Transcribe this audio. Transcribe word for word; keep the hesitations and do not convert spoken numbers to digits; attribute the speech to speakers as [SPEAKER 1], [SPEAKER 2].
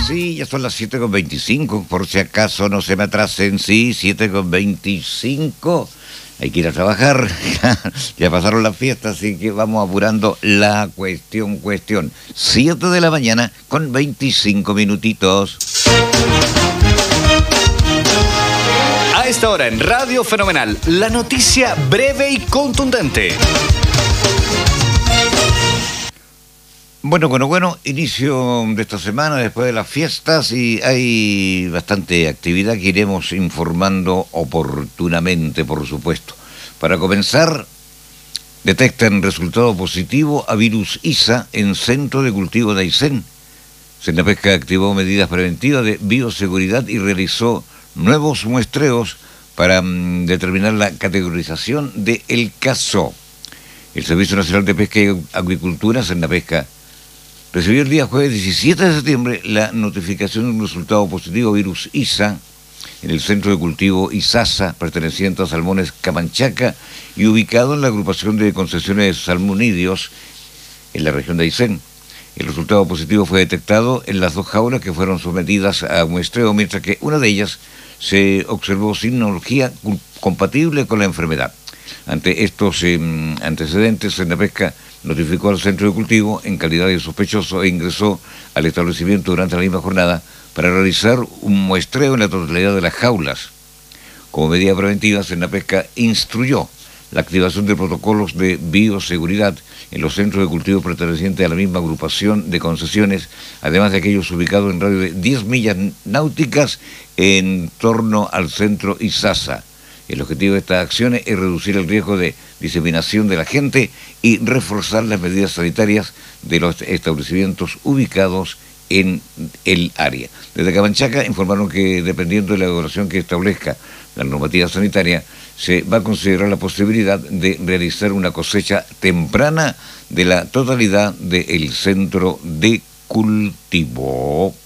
[SPEAKER 1] Sí, ya son las siete con veinticinco, por si acaso no se me atrasen, sí, siete con veinticinco. Hay que ir a trabajar, ya pasaron las fiestas, así que vamos apurando la cuestión, cuestión. siete de la mañana con veinticinco minutitos.
[SPEAKER 2] A esta hora en Radio Fenomenal, la noticia breve y contundente.
[SPEAKER 1] Bueno, bueno, bueno, inicio de esta semana después de las fiestas y hay bastante actividad que iremos informando oportunamente, por supuesto. Para comenzar, detectan resultado positivo a virus I S A en centro de cultivo de Aysén. Senapesca activó medidas preventivas de bioseguridad y realizó nuevos muestreos para mm, determinar la categorización del caso. El Servicio Nacional de Pesca y Acuicultura, Senapesca, recibió el día jueves diecisiete de septiembre la notificación de un resultado positivo a virus I S A en el centro de cultivo Isasa, perteneciente a Salmones Camanchaca y ubicado en la agrupación de concesiones de salmonidios en la región de Aysén. El resultado positivo fue detectado en las dos jaulas que fueron sometidas a muestreo, mientras que una de ellas se observó sinología compatible con la enfermedad. Ante estos eh, antecedentes, Senapesca notificó al centro de cultivo en calidad de sospechoso e ingresó al establecimiento durante la misma jornada para realizar un muestreo en la totalidad de las jaulas. Como medida preventiva, Senapesca instruyó la activación de protocolos de bioseguridad en los centros de cultivo pertenecientes a la misma agrupación de concesiones, además de aquellos ubicados en radio de diez millas náuticas en torno al centro Isasa. El objetivo de estas acciones es reducir el riesgo de diseminación de la gente y reforzar las medidas sanitarias de los establecimientos ubicados en el área. Desde Camanchaca informaron que, dependiendo de la evaluación que establezca la normativa sanitaria, se va a considerar la posibilidad de realizar una cosecha temprana de la totalidad del centro de cultivo.